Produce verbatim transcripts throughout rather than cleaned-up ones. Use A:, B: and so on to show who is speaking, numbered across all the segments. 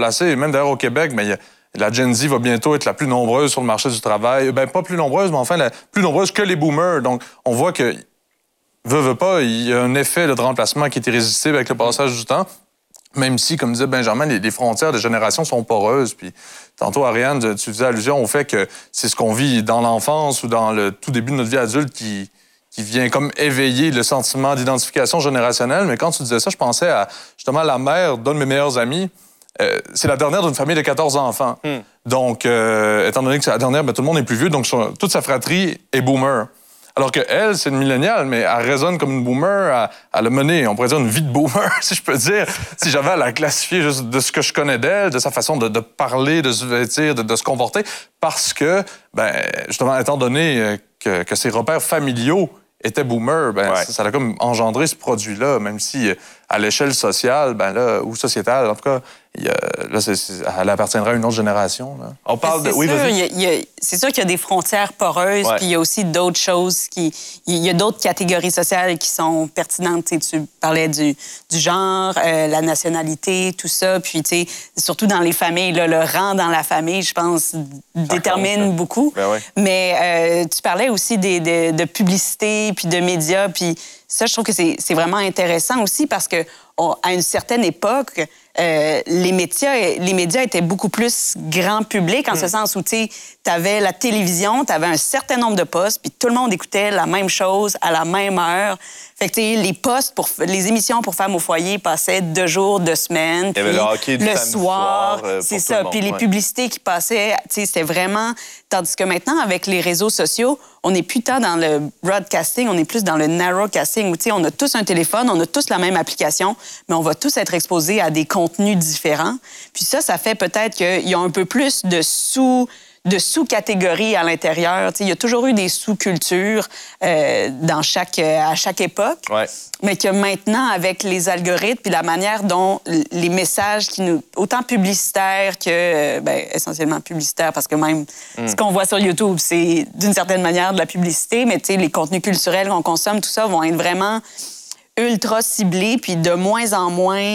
A: remplacer. Même d'ailleurs au Québec, mais il y a, la Gen Z va bientôt être la plus nombreuse sur le marché du travail. Ben pas plus nombreuse, mais enfin la plus nombreuse que les boomers. Donc, on voit que, veut, veut pas, il y a un effet là, de remplacement qui est irrésistible avec le passage du temps. Même si, comme disait Benjamin, les, les frontières de génération sont poreuses. Puis tantôt, Ariane, tu faisais allusion au fait que c'est ce qu'on vit dans l'enfance ou dans le tout début de notre vie adulte qui, qui vient comme éveiller le sentiment d'identification générationnelle. Mais quand tu disais ça, je pensais à justement la mère d'un de mes meilleurs amis. Euh, c'est la dernière d'une famille de quatorze enfants. Mm. Donc, euh, étant donné que c'est la dernière, ben, tout le monde est plus vieux, donc son, toute sa fratrie est boomer. Alors qu'elle, c'est une milléniale, mais elle résonne comme une boomer. Elle, elle a mené, on pourrait dire, une vie de boomer, si je peux dire. Si j'avais à la classifier juste de ce que je connais d'elle, de sa façon de, de parler, de se vêtir, de, de se comporter. Parce que, ben, justement, étant donné que, que ses repères familiaux étaient boomers, ben, ouais. ça, ça a comme engendré ce produit-là, même si à l'échelle sociale, ben là, ou sociétale, en tout cas, il y a, là, c'est, c'est, elle appartiendra à une autre génération. Là.
B: On parle de...
C: C'est
B: oui,
C: sûr,
B: vas-y.
C: il y a, il y a, c'est sûr qu'il y a des frontières poreuses,
B: ouais.
C: puis il y a aussi d'autres choses qui... Il y a d'autres catégories sociales qui sont pertinentes. Tu sais, tu parlais du, du genre, euh, la nationalité, tout ça, puis tu sais, surtout dans les familles, là, le rang dans la famille, je pense, ça détermine compte, beaucoup.
B: Ben ouais.
C: Mais euh, tu parlais aussi des, de, de publicité, puis de médias, puis ça, je trouve que c'est, c'est vraiment intéressant aussi parce que on, à une certaine époque, euh, les médias, les médias étaient beaucoup plus grand public en mm. ce sens où, tu sais, t'avais la télévision, t'avais un certain nombre de postes, puis tout le monde écoutait la même chose à la même heure. Fait que, tu sais, les postes pour les émissions pour femmes au foyer passaient deux jours, deux semaines.
B: Il y avait le hockey du
C: le
B: soir,
C: soir
B: euh,
C: c'est ça. Puis les
B: ouais.
C: publicités qui passaient, tu sais, c'était vraiment... Tandis que maintenant, avec les réseaux sociaux, on n'est plus tant dans le broadcasting, on est plus dans le narrowcasting, où, tu sais, on a tous un téléphone, on a tous la même application, mais on va tous être exposés à des contenus différents. Puis ça, ça fait peut-être qu'il y a un peu plus de sous... de sous-catégories à l'intérieur. Il y a toujours eu des sous-cultures euh, dans chaque, euh, à chaque époque,
B: ouais.
C: mais que maintenant, avec les algorithmes puis la manière dont les messages, qui nous, autant publicitaires que, euh, ben, essentiellement publicitaires, parce que même mm. ce qu'on voit sur YouTube, c'est d'une certaine manière de la publicité, mais les contenus culturels qu'on consomme, tout ça, vont être vraiment ultra ciblés, puis de moins en moins...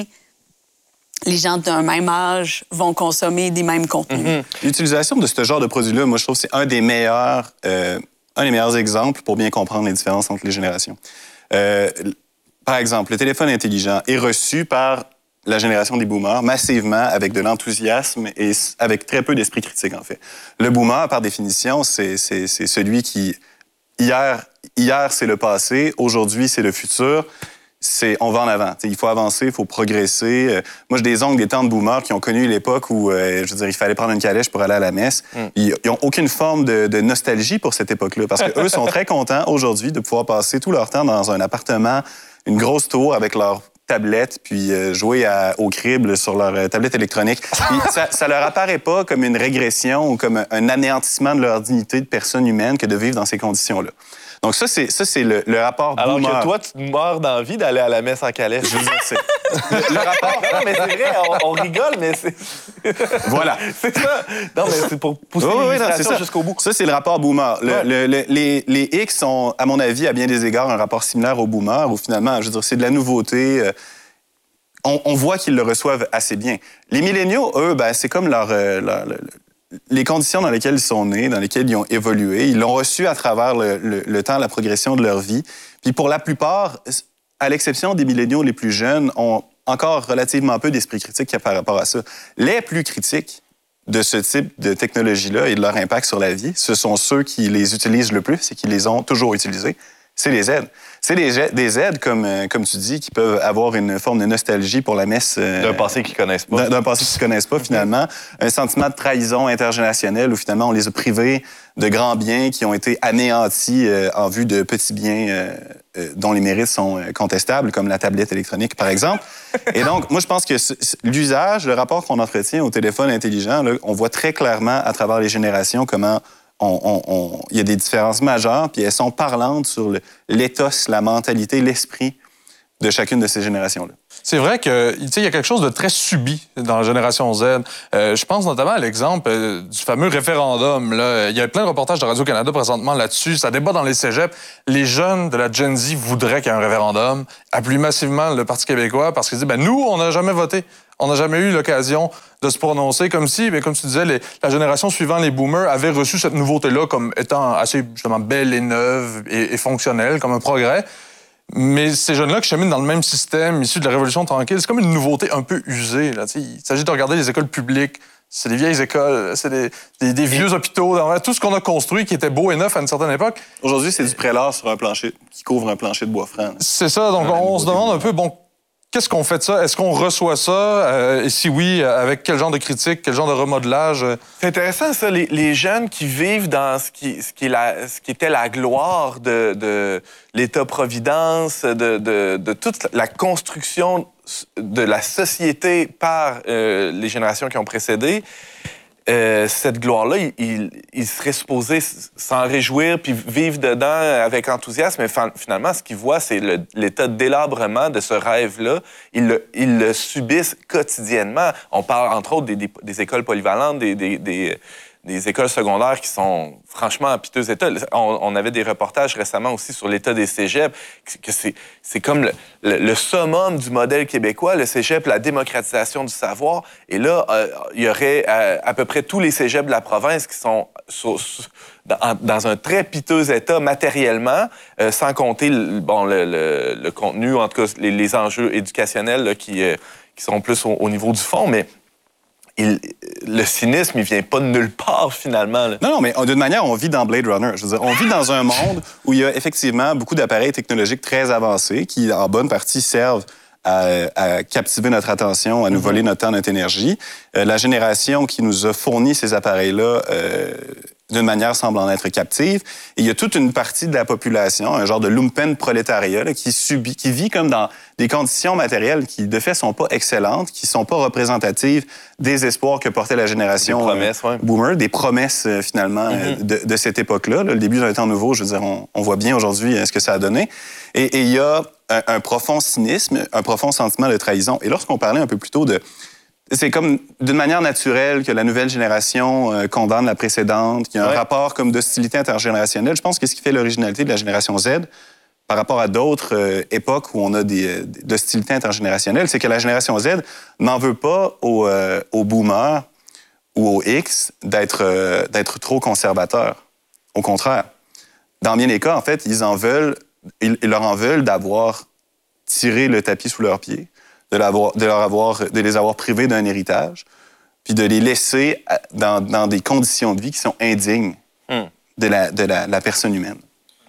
C: les gens d'un même âge vont consommer des mêmes contenus.
D: Mm-hmm. L'utilisation de ce genre de produit-là, moi, je trouve que c'est un des meilleurs, euh, un des meilleurs exemples pour bien comprendre les différences entre les générations. Euh, par exemple, le téléphone intelligent est reçu par la génération des boomers massivement avec de l'enthousiasme et avec très peu d'esprit critique, en fait. Le boomer, par définition, c'est, c'est, c'est celui qui, hier, hier, c'est le passé, aujourd'hui, c'est le futur. C'est, on va en avant. T'sais, il faut avancer, il faut progresser. Euh, moi, j'ai des oncles, des tantes boomers qui ont connu l'époque où, euh, je veux dire, il fallait prendre une calèche pour aller à la messe. Mm. Ils n'ont aucune forme de, de nostalgie pour cette époque-là parce qu'eux sont très contents aujourd'hui de pouvoir passer tout leur temps dans un appartement, une grosse tour avec leur tablette, puis euh, jouer à, au crible sur leur euh, tablette électronique. Puis ça, ça leur apparaît pas comme une régression ou comme un, un anéantissement de leur dignité de personne humaine que de vivre dans ces conditions-là. Donc ça, c'est, ça, c'est le, le rapport
B: Alors
D: boomer.
B: que toi, tu meurs d'envie d'aller à la messe en calèche.
D: Je veux dire, c'est...
B: le, le rapport... Non, mais c'est vrai, on, on rigole, mais c'est...
D: Voilà.
B: C'est ça. Non, mais c'est pour pousser oh, l'illustration oui, jusqu'au bout.
D: Ça, c'est le rapport boomer. Le, ouais. le, le, les, les X sont, à mon avis, à bien des égards, un rapport similaire au boomer, où finalement, je veux dire, c'est de la nouveauté. Euh, on, on voit qu'ils le reçoivent assez bien. Les milléniaux, eux, ben, c'est comme leur... Euh, leur, leur les conditions dans lesquelles ils sont nés, dans lesquelles ils ont évolué, ils l'ont reçu à travers le, le, le temps, la progression de leur vie. Puis pour la plupart, à l'exception des milléniaux les plus jeunes, ont encore relativement peu d'esprit critique par rapport à ça. Les plus critiques de ce type de technologie-là et de leur impact sur la vie, ce sont ceux qui les utilisent le plus et qui les ont toujours utilisés. C'est les aides. C'est des, des aides, comme, euh, comme tu dis, qui peuvent avoir une forme de nostalgie pour la messe. Euh,
B: d'un passé qu'ils connaissent pas.
D: D'un, d'un passé qu'ils connaissent pas, finalement. Un sentiment de trahison intergénérationnelle où, finalement, on les a privés de grands biens qui ont été anéantis euh, en vue de petits biens euh, euh, dont les mérites sont euh, contestables, comme la tablette électronique, par exemple. Et donc, moi, je pense que c- c- l'usage, le rapport qu'on entretient au téléphone intelligent, là, on voit très clairement à travers les générations comment... On, on, on, il y a des différences majeures, puis elles sont parlantes sur le, l'éthos, la mentalité, l'esprit de chacune de ces générations-là.
A: C'est vrai que, tu sais, il y a quelque chose de très subi dans la génération Z. Euh, je pense notamment à l'exemple euh, du fameux référendum. Là. Il y a plein de reportages de Radio-Canada présentement là-dessus. Ça débat dans les cégeps. Les jeunes de la Gen Z voudraient qu'il y ait un référendum, appuient massivement le Parti québécois parce qu'ils disent, ben nous, on n'a jamais voté. On n'a jamais eu l'occasion de se prononcer comme si, bien, comme tu disais, les, la génération suivant les boomers avait reçu cette nouveauté-là comme étant assez justement belle et neuve et, et fonctionnelle, comme un progrès. Mais ces jeunes-là qui cheminent dans le même système issu de la Révolution tranquille, c'est comme une nouveauté un peu usée. Là, il s'agit de regarder les écoles publiques. C'est des vieilles écoles, c'est des, des, des vieux hôpitaux, tout ce qu'on a construit qui était beau et neuf à une certaine époque.
D: Aujourd'hui, c'est du prélat sur un plancher qui couvre un plancher de bois franc.
A: C'est ça, donc on, on se demande un peu, bon, qu'est-ce qu'on fait de ça? Est-ce qu'on reçoit ça? Euh, et si oui, avec quel genre de critique, quel genre de remodelage?
B: C'est intéressant, ça, les, les jeunes qui vivent dans ce qui, ce qui, est la, ce qui était la gloire de, de l'État-providence, de, de, de toute la construction de la société par euh, les générations qui ont précédé. Euh, cette gloire-là, il, il, il serait supposé s'en réjouir puis vivre dedans avec enthousiasme, mais finalement, ce qu'ils voient, c'est le, l'état de délabrement de ce rêve-là. Ils le, ils le subissent quotidiennement. On parle, entre autres, des, des, des écoles polyvalentes, des, des, des, des écoles secondaires qui sont franchement en piteux état. On, on avait des reportages récemment aussi sur l'état des cégeps, que c'est, c'est comme le, le, le summum du modèle québécois, le cégep, la démocratisation du savoir. Et là, euh, il y aurait euh, à peu près tous les cégeps de la province qui sont sur, sur, dans, dans un très piteux état matériellement, euh, sans compter le, bon, le, le, le contenu, en tout cas les, les enjeux éducationnels là, qui, euh, qui sont plus au, au niveau du fond, mais Il, le cynisme, il vient pas de nulle part, finalement. Là.
D: Non, non, mais d'une manière, on vit dans Blade Runner. Je veux dire, on vit dans un monde où il y a effectivement beaucoup d'appareils technologiques très avancés qui, en bonne partie, servent à, à captiver notre attention, à nous voler notre temps, notre énergie. Euh, la génération qui nous a fourni ces appareils-là, euh, d'une manière, semble en être captive. Et il y a toute une partie de la population, un genre de lumpen prolétariat, là, qui subit, qui vit comme dans des conditions matérielles qui, de fait, sont pas excellentes, qui sont pas représentatives des espoirs que portait la génération
B: des promesses,
D: euh,
B: ouais.
D: boomer, des promesses, euh, finalement, mm-hmm. euh, de, de cette époque-là. Là, le début d'un temps nouveau, je veux dire, on, on voit bien aujourd'hui euh, ce que ça a donné. Et il y a un, un profond cynisme, un profond sentiment de trahison. Et lorsqu'on parlait un peu plus tôt de... C'est comme d'une manière naturelle que la nouvelle génération euh, condamne la précédente, qu'il y a un
B: ouais.
D: rapport comme d'hostilité intergénérationnelle. Je pense que ce qui fait l'originalité de la génération Z par rapport à d'autres euh, époques où on a des, euh, d'hostilité intergénérationnelle, c'est que la génération Z n'en veut pas aux, euh, aux boomers ou aux X d'être, euh, d'être trop conservateurs. Au contraire. Dans bien des cas, en fait, ils en veulent, ils, ils leur en veulent d'avoir tiré le tapis sous leurs pieds, de, l'avoir, de, leur avoir, de les avoir privés d'un héritage, puis de les laisser dans, dans des conditions de vie qui sont indignes mm. de, la, de la, la personne humaine.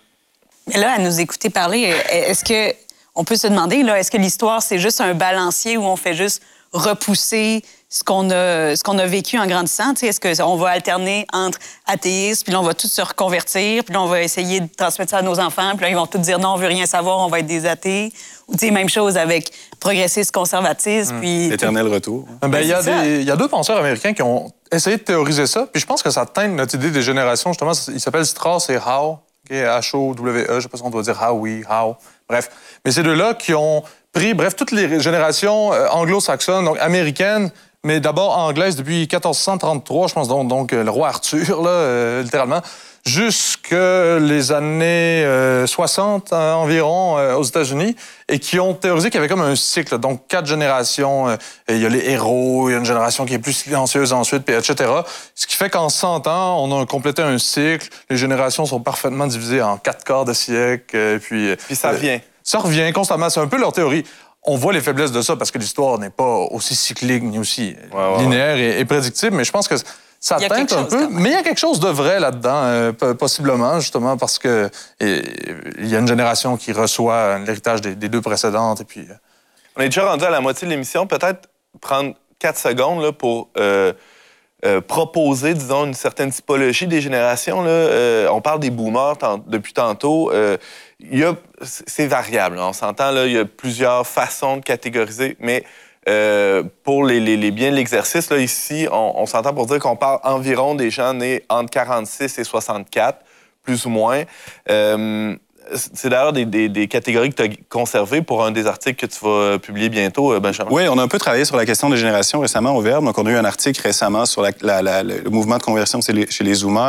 C: Mais là, à nous écouter parler, est-ce que on peut se demander, là, est-ce que l'histoire, c'est juste un balancier où on fait juste repousser ce qu'on a, ce qu'on a vécu en grandissant? Tu sais, est-ce qu'on va alterner entre athéistes, puis là, on va tous se reconvertir, puis là, on va essayer de transmettre ça à nos enfants, puis là, ils vont tous dire non, on veut rien savoir, on va être des athées. Ou, tu sais, même chose avec progressisme, conservatisme, mmh. puis...
D: L'éternel retour.
A: Ben, il y a des, il y a deux penseurs américains qui ont essayé de théoriser ça, puis je pense que ça teinte notre idée des générations, justement. Il s'appelle Strauss et Howe, okay? H O W E, je sais pas si on doit dire Howie, Howe, bref. Mais ces deux-là qui ont pris, bref, toutes les générations euh, anglo-saxonnes, donc américaines, mais d'abord anglaise depuis quatorze cent trente-trois, je pense, donc, donc le roi Arthur, là, euh, littéralement, jusque les années euh, soixante euh, environ euh, aux États-Unis, et qui ont théorisé qu'il y avait comme un cycle, donc quatre générations. Euh, il y a les héros, il y a une génération qui est plus silencieuse ensuite, puis et cetera. Ce qui fait qu'en cent ans, on a complété un cycle. Les générations sont parfaitement divisées en quatre quarts de siècle, euh, puis...
B: Puis ça revient. Euh,
A: ça revient constamment. C'est un peu leur théorie. On voit les faiblesses de ça parce que l'histoire n'est pas aussi cyclique ni aussi
B: ouais, ouais,
A: linéaire
B: ouais.
A: Et, et prédictible, mais je pense que ça teinte un peu. Mais il y a quelque chose de vrai là-dedans, euh, possiblement, justement, parce que et, il y a une génération qui reçoit l'héritage des, des deux précédentes. Et puis, euh...
B: On est déjà rendu à la moitié de l'émission. Peut-être prendre quatre secondes là, pour euh, euh, proposer, disons, une certaine typologie des générations. Là. Euh, on parle des boomers tant, depuis tantôt. Euh, Il y a, c'est variable, on s'entend, là, il y a plusieurs façons de catégoriser, mais euh, pour les, les, les biens de l'exercice, là, ici, on, on s'entend pour dire qu'on parle environ des gens nés entre quarante-six et soixante-quatre, plus ou moins. Euh, c'est d'ailleurs des, des, des catégories que tu as conservées pour un des articles que tu vas publier bientôt, Benjamin.
D: Oui, on a un peu travaillé sur la question des générations récemment au Verbe. Donc, on a eu un article récemment sur la, la, la, le mouvement de conversion chez les, chez les Zoomers.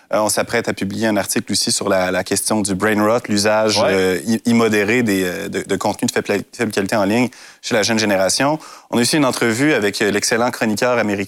D: Euh, on s'apprête à publier un article aussi sur la, la question du brain rot, l'usage
B: Ouais.
D: euh, immodéré des, de, de contenus de faible, faible qualité en ligne chez la jeune génération. On a aussi une entrevue avec l'excellent chroniqueur américain